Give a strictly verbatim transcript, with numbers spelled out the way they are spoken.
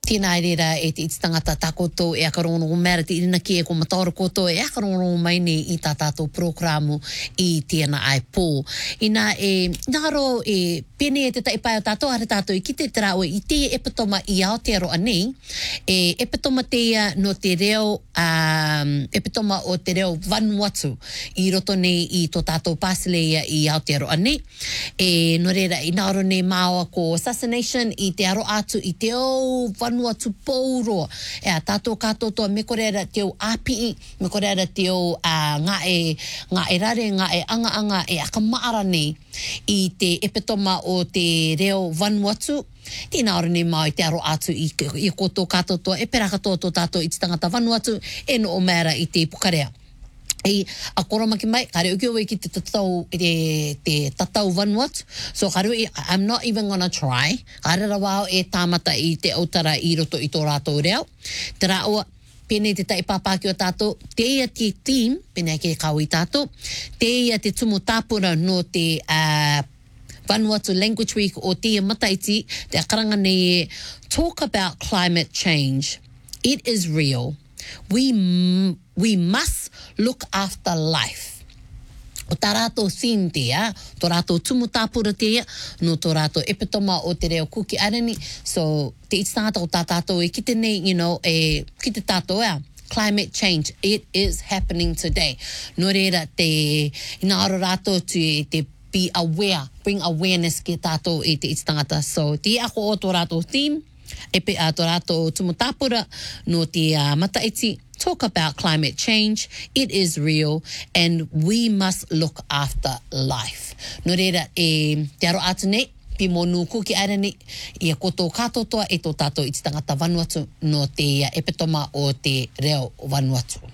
Tēnā reira e te iti tangata takoto e akarongo mera te irina ki e ko mataoro koto e akarongo mai ni i tā tātou programu i tēnā ai pō. Ina e ngaro e pene e te taipai o tātou hara tātou i kite te rao i te epitoma i Aotearoa nei. E epitoma te ia no te reo um, epitoma o te reo Vanuatu i roto nei i tō tātou pāsile ia i Aotearoa nei. E no reira i ngaro nei māua ko assassination i te aro atu i te o Vanuatu pōuro. E a tātou katotoa me koreara te o āpii, me koreara te o uh, ngā e, ngā e rare, ngā e anga anga e akamaara nei i te epitoma o te reo Vanuatu. Tēnā ora nei mau i te aro atu i, i koto katotoa e pera katoa tō tātou i te tangata Vanuatu e no o mera i te pukarea. I a koromaki mai, kare uki oe ki te tatau, te, te tatau Vanuatu. So kare ui, I'm not even gonna try. Kare rawao e tāmata i te autara i roto i tō rātou reo. Te rāua, pene te tai pāpāki o tātou, te ia te team, pene ke kau i tātou, te ia te tumu tāpura no te uh, Vanuatu Language Week o te ia mataiti, te akaranga nei e talk about climate change. It is real. We, we must look after life. O tā rātou theme te ia, tō rātou tumu tāpura te ia, no tō rātou epitoma o te reo kuki arani. So, te iti tangata o tā tātou e kite nei, you know, e kite tātou ea. Climate change, it is happening today. No reira te, ina aro rātou te, te be aware, bring awareness ke tātou e te iti tangata. So, te ako o tō rātou theme, e pe a tō rātou tumu tāpura, no te uh, mataiti, talk about climate change. It is real and we must look after life. No reira e te aro atu nei, pi mō nū kuki arani, i a koto katotoa e tō tātou i te tangata Vanuatu no te epitoma o te reo Vanuatu.